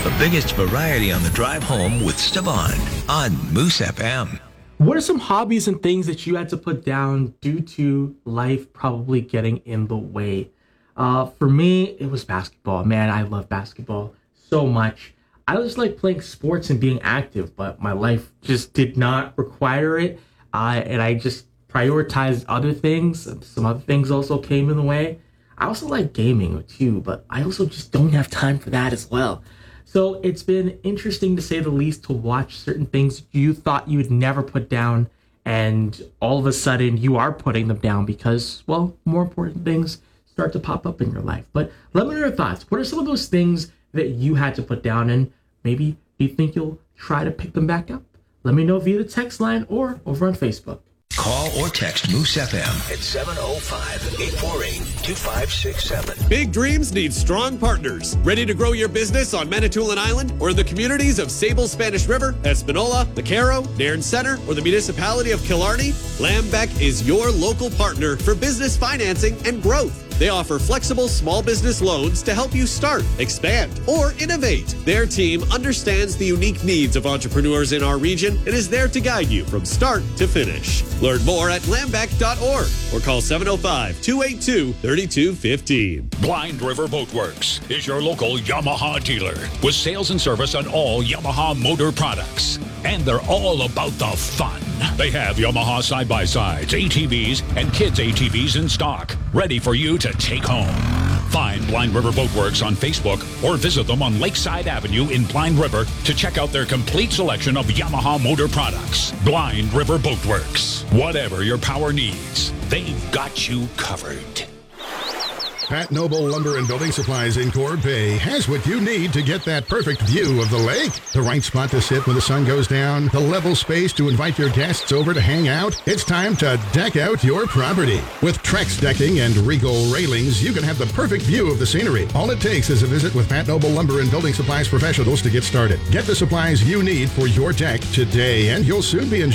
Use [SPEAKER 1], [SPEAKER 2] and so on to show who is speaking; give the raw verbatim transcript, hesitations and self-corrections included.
[SPEAKER 1] The biggest variety on the drive home with Stavon on Moose F M.
[SPEAKER 2] What are some hobbies and things that you had to put down due to life probably getting in the way? Uh, for me, it was basketball. Man, I love basketball so much. I just like playing sports and being active, but my life just did not require it. Uh, and I just prioritized other things. Some other things also came in the way. I also like gaming too, but I also just don't have time for that as well. So it's been interesting to say the least to watch certain things you thought you would never put down, and all of a sudden you are putting them down because, well, more important things start to pop up in your life. But let me know your thoughts. What are some of those things that you had to put down, and maybe you think you'll try to pick them back up? Let me know via the text line or over on Facebook.
[SPEAKER 1] Call or text Moose F M at seven oh five, eight four eight, two five six seven.
[SPEAKER 3] Big dreams need strong partners. Ready to grow your business on Manitoulin Island or in the communities of Sable, Spanish River, Espanola, the Caro, Nairn Center, or the municipality of Killarney? Lambeck is your local partner for business financing and growth. They offer flexible small business loans to help you start, expand, or innovate. Their team understands the unique needs of entrepreneurs in our region and is there to guide you from start to finish. Learn more at lambeck dot org or call seven oh five, two eight two, three two one five.
[SPEAKER 4] Blind River Boatworks is your local Yamaha dealer with sales and service on all Yamaha motor products. And they're all about the fun. They have Yamaha side-by-sides, A T Vs, and kids' A T Vs in stock, ready for you to take home. Find Blind River Boatworks on Facebook or visit them on Lakeside Avenue in Blind River to check out their complete selection of Yamaha motor products. Blind River Boatworks. Whatever your power needs, they've got you covered.
[SPEAKER 5] Pat Noble Lumber and Building Supplies in Cord Bay has what you need to get that perfect view of the lake. The right spot to sit when the sun goes down, the level space to invite your guests over to hang out. It's time to deck out your property. With Trex decking and Regal railings, you can have the perfect view of the scenery. All it takes is a visit with Pat Noble Lumber and Building Supplies professionals to get started. Get the supplies you need for your deck today, and you'll soon be enjoying